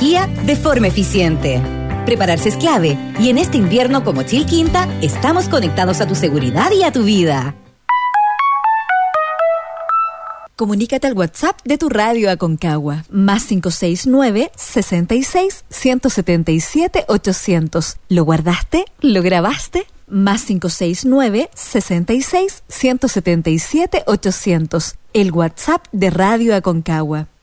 energía de forma eficiente. Prepararse es clave y en este invierno como Chilquinta estamos conectados a tu seguridad y a tu vida. Comunícate al WhatsApp de tu radio Aconcagua, más 569-66-177-800. ¿Lo guardaste? ¿Lo grabaste? Más 569-66-177-800. El WhatsApp de Radio Aconcagua.